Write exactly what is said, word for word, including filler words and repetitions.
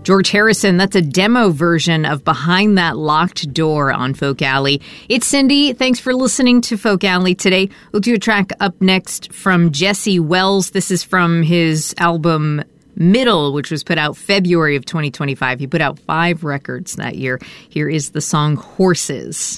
George Harrison, that's a demo version of Behind That Locked Door on Folk Alley. It's Cindy. Thanks for listening to Folk Alley today. We'll do a track up next from Jesse Wells. This is from his album Middle, which was put out February of twenty twenty-five. He put out five records that year. Here is the song Horses.